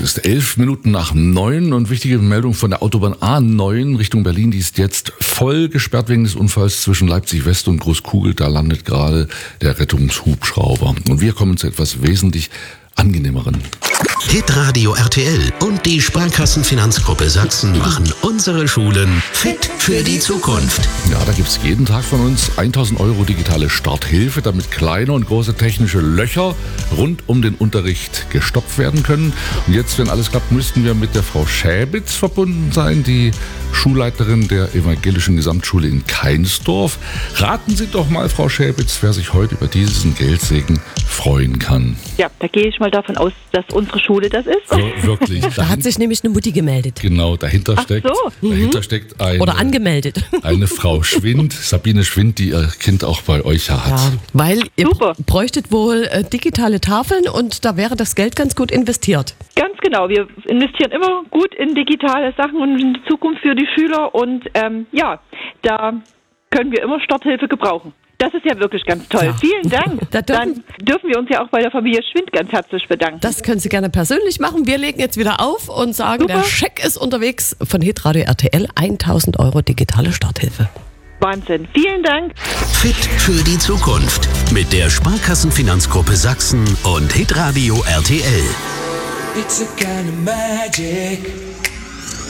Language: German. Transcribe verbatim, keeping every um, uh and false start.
ist elf Minuten nach neun und wichtige Meldung von der Autobahn A neun Richtung Berlin, die ist jetzt voll gesperrt wegen des Unfalls zwischen Leipzig West und Großkugel. Da landet gerade der Rettungshubschrauber. Und wir kommen zu etwas wesentlich angenehmeren. Hitradio R T L und die Sparkassenfinanzgruppe Sachsen machen unsere Schulen fit für die Zukunft. Ja, da gibt's jeden Tag von uns tausend Euro digitale Starthilfe, damit kleine und große technische Löcher rund um den Unterricht gestopft werden können. Und jetzt, wenn alles klappt, müssten wir mit der Frau Schäbitz verbunden sein, die Schulleiterin der Evangelischen Gesamtschule in Keinsdorf. Raten Sie doch mal, Frau Schäbitz, wer sich heute über diesen Geldsegen freuen kann. Ja, da gehe ich mal davon aus, dass unsere Schule das ist. So, wirklich. Da hat sich nämlich eine Mutti gemeldet. Genau, dahinter Ach steckt, so. dahinter Mhm. steckt eine, Oder angemeldet. eine Frau Schwind, Sabine Schwind, die ihr Kind auch bei euch hat. Ja, weil ihr Super. bräuchtet wohl äh, digitale Tafeln und da wäre das Geld ganz gut investiert. Ganz genau. Wir investieren immer gut in digitale Sachen und in die Zukunft für die Schüler. Und ähm, ja, da können wir immer Starthilfe gebrauchen. Das ist ja wirklich ganz toll. Ja. Vielen Dank. Da dürfen- Dann dürfen wir uns ja auch bei der Familie Schwind ganz herzlich bedanken. Das können Sie gerne persönlich machen. Wir legen jetzt wieder auf und sagen, Super. der Scheck ist unterwegs von Hitradio R T L. tausend Euro digitale Starthilfe. Wahnsinn. Vielen Dank. Fit für die Zukunft mit der Sparkassenfinanzgruppe Sachsen und Hitradio R T L. It's a kind of magic.